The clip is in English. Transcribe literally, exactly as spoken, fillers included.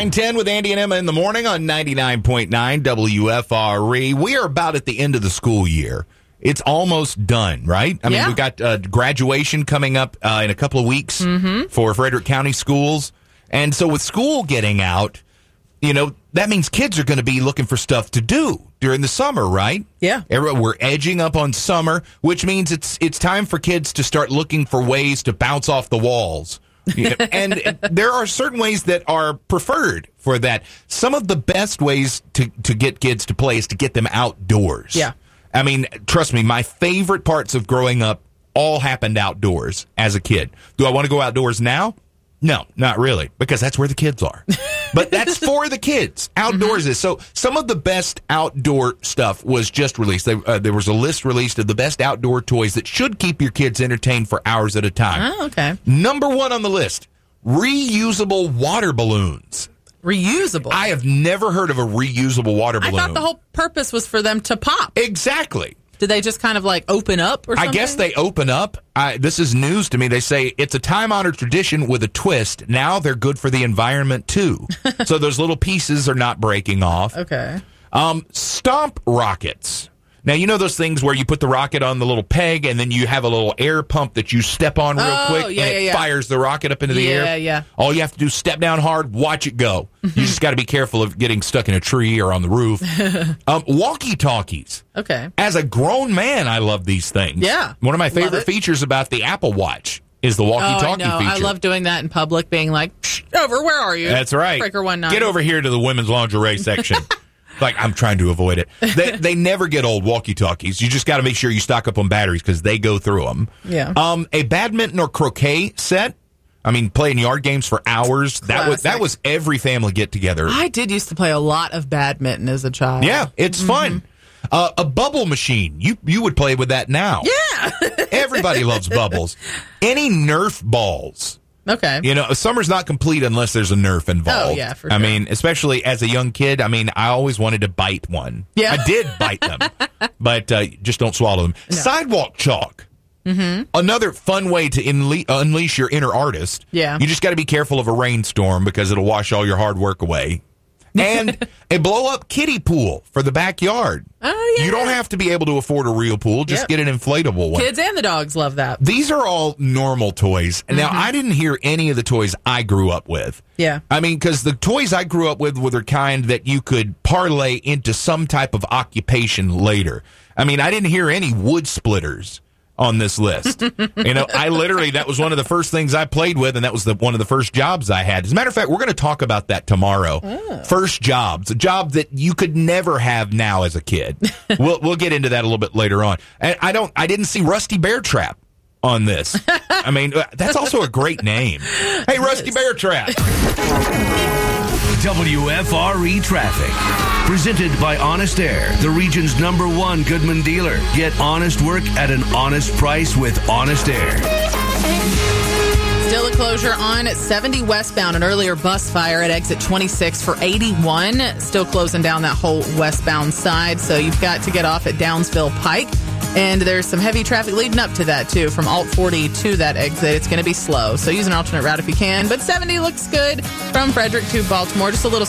nine ten with Andy and Emma in the morning on ninety-nine point nine W F R E. We are about at the end of the school year. It's almost done, right? I mean, Yeah. we've got uh, graduation coming up uh, in a couple of weeks Mm-hmm. for Frederick County schools. And so with school getting out, you know, that means kids are going to be looking for stuff to do during the summer, right? Yeah. Every- We're edging up on summer, which means it's it's time for kids to start looking for ways to bounce off the walls. You know, and there are certain ways that are preferred for that. Some of the best ways to, to get kids to play is to get them outdoors. Yeah. I mean, trust me, my favorite parts of growing up all happened outdoors as a kid. Do I want to go outdoors now? No, not really, because that's where the kids are. But that's for the kids. Outdoors mm-hmm. is. So some of the best outdoor stuff was just released. There, uh, there was a list released of the best outdoor toys that should keep your kids entertained for hours at a time. Oh, okay. Number one on the list, reusable water balloons. Reusable? I have never heard of a reusable water balloon. I thought the whole purpose was for them to pop. Exactly. Did they just kind of like open up or something? I guess they open up. I, this is news to me. They say it's a time-honored tradition with a twist. Now they're good for the environment, too. So those little pieces are not breaking off. Okay. Um, stomp rockets. Now, you know those things where you put the rocket on the little peg and then you have a little air pump that you step on real Oh, quick yeah, and it yeah, yeah. fires the rocket up into the air? Yeah, yeah. All you have to do is step down hard, watch it go. You just got to be careful of getting stuck in a tree or on the roof. um, walkie-talkies. Okay. As a grown man, I love these things. Yeah. One of my Love favorite it. features about the Apple Watch is the Oh, I walkie-talkie know. feature. I love doing that in public, being like, Psh, over, where are you? That's right. Breaker one nine. Get over here to the women's lingerie section. Like, I'm trying to avoid it. They, they never get old, walkie-talkies. You just got to make sure you stock up on batteries because they go through them. Yeah. Um, a badminton or croquet set. I mean, playing yard games for hours. That was that Classic. was every family get-together. I did used to play a lot of badminton as a child. Yeah, it's Mm-hmm. fun. Uh, a bubble machine. You you would play with that now. Yeah. Everybody loves bubbles. Any Nerf balls. Okay. You know, summer's not complete unless there's a Nerf involved. Oh, yeah, for I sure. mean, especially as a young kid, I mean, I always wanted to bite one. Yeah. I did bite them, but uh, just don't swallow them. No. Sidewalk chalk. Mm-hmm. Another fun way to inle- unleash your inner artist. Yeah. You just got to be careful of a rainstorm because it'll wash all your hard work away. And a blow-up kiddie pool for the backyard. Oh, yeah. You don't have to be able to afford a real pool. Just Yep. get an inflatable one. Kids and the dogs love that. These are all normal toys. Now, Mm-hmm. I didn't hear any of the toys I grew up with. Yeah. I mean, because the toys I grew up with were the kind that you could parlay into some type of occupation later. I mean, I didn't hear any wood splitters on this list. You know, I literally, that was one of the first things I played with, and that was the one of the first jobs I had. As a matter of fact, we're going to talk about that tomorrow. Oh. First jobs, a job that you could never have now as a kid. we'll we'll get into that a little bit later on. And I don't, I didn't see Rusty Bear Trap on this. I mean, that's also a great name. Hey, Rusty Bear Trap. W F R E Traffic. Presented by Honest Air, the region's number one Goodman dealer. Get honest work at an honest price with Honest Air. Still a closure on seventy westbound. An earlier bus fire at exit twenty-six for eighty-one. Still closing down that whole westbound side. So you've got to get off at Downsville Pike. And there's some heavy traffic leading up to that, too, from Alt forty to that exit. It's going to be slow. So use an alternate route if you can. But seventy looks good from Frederick to Baltimore. Just a little